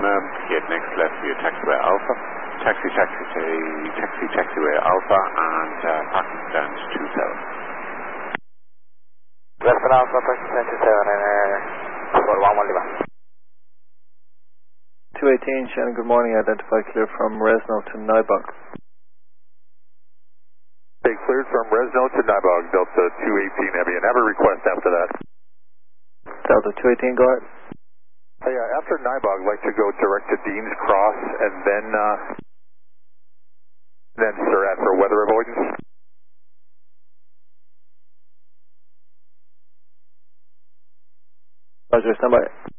get next left for your taxiway Alpha. Taxiway Alpha, and parking stand 27. Western Alpha, parking stand 27, and 4115. 218, Shannon, good morning. Identify clear from Resno to Nybog. Okay, cleared from Resno to Nybog, Delta 218 Heavy, and have a request after that. Delta 218, go ahead. Hey, after Nybog, I'd like to go direct to Dean's Cross, and then Surratt for weather avoidance. Roger, stand by.